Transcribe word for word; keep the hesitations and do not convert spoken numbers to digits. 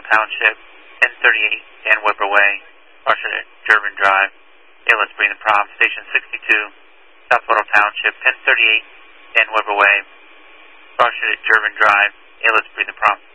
Township, ten thirty-eight Dan Weber Way, Washington, Jervin Drive. Hey, let's bring the prompt. Station sixty-two, South Waddle Township, ten thirty-eight Dan Weber Way, Washington, Jervin Drive. Hey, let's bring the prompt.